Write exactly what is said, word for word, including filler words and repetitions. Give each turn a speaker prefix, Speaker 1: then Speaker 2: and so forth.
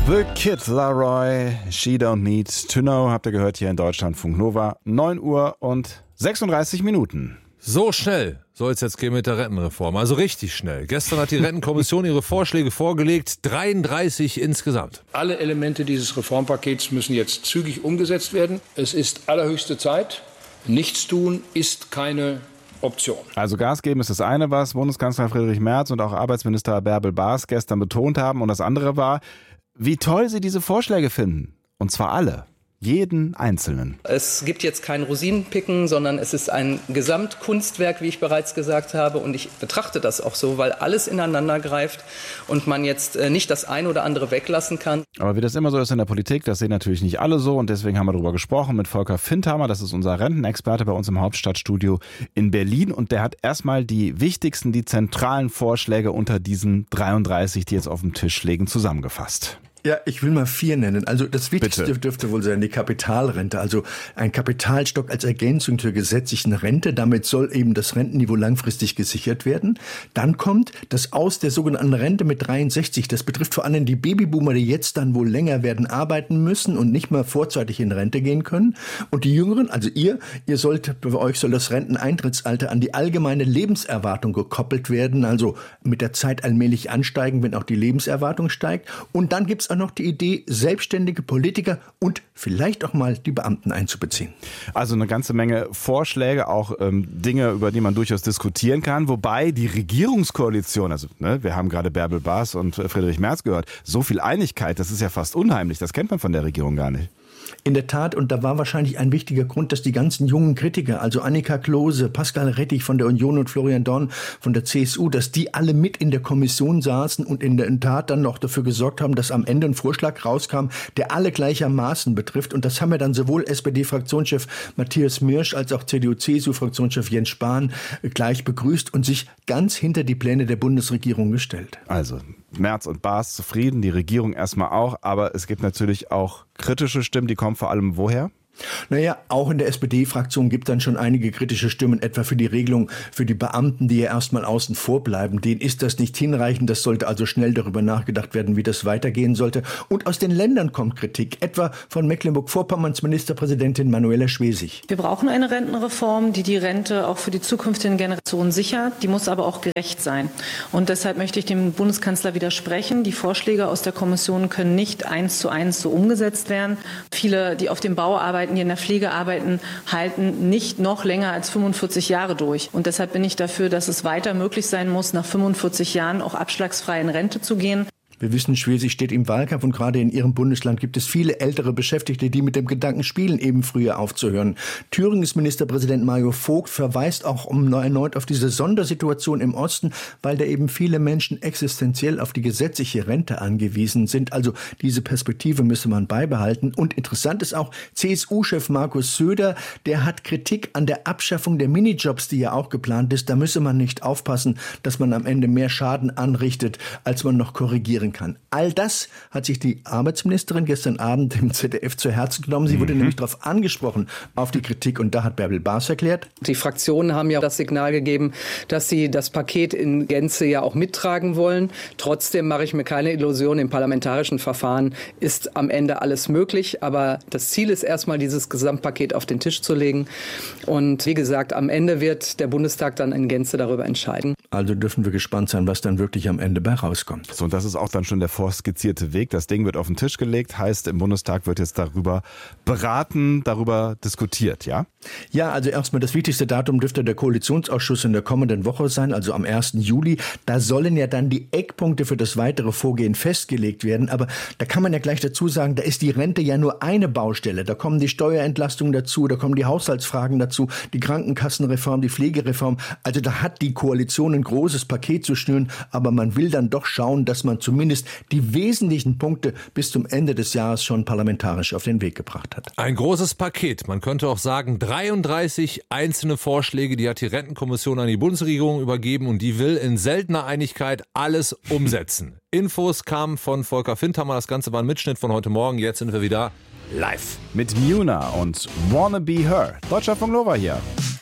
Speaker 1: The Kid Laroi, She Don't Need to Know, habt ihr gehört hier in Deutschlandfunk Nova. neun Uhr und sechsunddreißig Minuten.
Speaker 2: So schnell soll es jetzt gehen mit der Rentenreform, also richtig schnell. Gestern hat die Rentenkommission ihre Vorschläge vorgelegt, dreiunddreißig insgesamt.
Speaker 3: Alle Elemente dieses Reformpakets müssen jetzt zügig umgesetzt werden. Es ist allerhöchste Zeit. Nichtstun ist keine Option.
Speaker 1: Also Gas geben ist das eine, was Bundeskanzler Friedrich Merz und auch Arbeitsminister Bärbel Baas gestern betont haben. Und das andere war, wie toll sie diese Vorschläge finden. Und zwar alle. Jeden einzelnen.
Speaker 4: Es gibt jetzt kein Rosinenpicken, sondern es ist ein Gesamtkunstwerk, wie ich bereits gesagt habe. Und ich betrachte das auch so, weil alles ineinander greift und man jetzt nicht das eine oder andere weglassen kann.
Speaker 1: Aber wie das immer so ist in der Politik, das sehen natürlich nicht alle so. Und deswegen haben wir darüber gesprochen mit Volker Findhammer. Das ist unser Rentenexperte bei uns im Hauptstadtstudio in Berlin. Und der hat erstmal die wichtigsten, die zentralen Vorschläge unter diesen dreiunddreißig, die jetzt auf dem Tisch liegen, zusammengefasst.
Speaker 5: Ja, ich will mal vier nennen. Also das Wichtigste
Speaker 1: Bitte.
Speaker 5: dürfte wohl sein die Kapitalrente, also ein Kapitalstock als Ergänzung zur gesetzlichen Rente. Damit soll eben das Rentenniveau langfristig gesichert werden. Dann kommt das Aus der sogenannten Rente mit dreiundsechzig. Das betrifft vor allem die Babyboomer, die jetzt dann wohl länger werden arbeiten müssen und nicht mehr vorzeitig in Rente gehen können. Und die Jüngeren, also ihr, ihr sollt, bei euch soll das Renteneintrittsalter an die allgemeine Lebenserwartung gekoppelt werden, also mit der Zeit allmählich ansteigen, wenn auch die Lebenserwartung steigt. Und dann gibt's auch noch die Idee, selbstständige Politiker und vielleicht auch mal die Beamten einzubeziehen.
Speaker 1: Also eine ganze Menge Vorschläge, auch ähm, Dinge, über die man durchaus diskutieren kann. Wobei die Regierungskoalition, also ne, wir haben gerade Bärbel Baas und Friedrich Merz gehört, so viel Einigkeit, das ist ja fast unheimlich. Das kennt man von der Regierung gar nicht.
Speaker 5: In der Tat, und da war wahrscheinlich ein wichtiger Grund, dass die ganzen jungen Kritiker, also Annika Klose, Pascal Rettich von der Union und Florian Dorn von der C S U, dass die alle mit in der Kommission saßen und in der Tat dann noch dafür gesorgt haben, dass am Ende ein Vorschlag rauskam, der alle gleichermaßen betrifft. Und das haben ja dann sowohl S P D-Fraktionschef Matthias Mirsch als auch C D U-C S U-Fraktionschef Jens Spahn gleich begrüßt und sich ganz hinter die Pläne der Bundesregierung gestellt.
Speaker 1: Also Merz und Baas zufrieden, die Regierung erstmal auch, aber es gibt natürlich auch kritische Stimmen, die kommen vor allem woher?
Speaker 5: Naja, auch in der S P D-Fraktion gibt dann schon einige kritische Stimmen, etwa für die Regelung für die Beamten, die ja erstmal außen vor bleiben. Denen ist das nicht hinreichend. Das sollte also schnell darüber nachgedacht werden, wie das weitergehen sollte. Und aus den Ländern kommt Kritik, etwa von Mecklenburg-Vorpommerns Ministerpräsidentin Manuela Schwesig.
Speaker 6: Wir brauchen eine Rentenreform, die die Rente auch für die zukünftigen Generationen sichert. Die muss aber auch gerecht sein. Und deshalb möchte ich dem Bundeskanzler widersprechen. Die Vorschläge aus der Kommission können nicht eins zu eins so umgesetzt werden. Viele, die auf dem Bau arbeiten, die in der Pflege arbeiten, halten nicht noch länger als fünfundvierzig Jahre durch. Und deshalb bin ich dafür, dass es weiter möglich sein muss, nach fünfundvierzig Jahren auch abschlagsfrei in Rente zu gehen.
Speaker 5: Wir wissen, Schwesig steht im Wahlkampf und gerade in ihrem Bundesland gibt es viele ältere Beschäftigte, die mit dem Gedanken spielen, eben früher aufzuhören. Thüringens Ministerpräsident Mario Vogt verweist auch um erneut auf diese Sondersituation im Osten, weil da eben viele Menschen existenziell auf die gesetzliche Rente angewiesen sind. Also diese Perspektive müsse man beibehalten. Und interessant ist auch, C S U-Chef Markus Söder, der hat Kritik an der Abschaffung der Minijobs, die ja auch geplant ist. Da müsse man nicht aufpassen, dass man am Ende mehr Schaden anrichtet, als man noch korrigieren kann. All das hat sich die Arbeitsministerin gestern Abend im Z D F zu Herzen genommen. Sie wurde mhm. nämlich darauf angesprochen, auf die Kritik. Und da hat Bärbel Baas erklärt:
Speaker 4: Die Fraktionen haben ja das Signal gegeben, dass sie das Paket in Gänze ja auch mittragen wollen. Trotzdem mache ich mir keine Illusion, im parlamentarischen Verfahren ist am Ende alles möglich. Aber das Ziel ist erstmal, dieses Gesamtpaket auf den Tisch zu legen. Und wie gesagt, am Ende wird der Bundestag dann in Gänze darüber entscheiden.
Speaker 5: Also dürfen wir gespannt sein, was dann wirklich am Ende bei rauskommt.
Speaker 1: So, und das ist auch dann schon der vorskizzierte Weg. Das Ding wird auf den Tisch gelegt, heißt, im Bundestag wird jetzt darüber beraten, darüber diskutiert, ja?
Speaker 5: Ja, also erstmal das wichtigste Datum dürfte der Koalitionsausschuss in der kommenden Woche sein, also am ersten Juli. Da sollen ja dann die Eckpunkte für das weitere Vorgehen festgelegt werden. Aber da kann man ja gleich dazu sagen, da ist die Rente ja nur eine Baustelle. Da kommen die Steuerentlastungen dazu, da kommen die Haushaltsfragen dazu, die Krankenkassenreform, die Pflegereform. Also da hat die Koalition ein großes Paket zu schnüren, aber man will dann doch schauen, dass man zumindest die wesentlichen Punkte bis zum Ende des Jahres schon parlamentarisch auf den Weg gebracht hat.
Speaker 2: Ein großes Paket, man könnte auch sagen dreiunddreißig einzelne Vorschläge, die hat die Rentenkommission an die Bundesregierung übergeben und die will in seltener Einigkeit alles umsetzen. Infos kamen von Volker Findhammer, das Ganze war ein Mitschnitt von heute Morgen, jetzt sind wir wieder live.
Speaker 1: Mit Muna und Wanna Be Her. Deutschlandfunk Nova hier.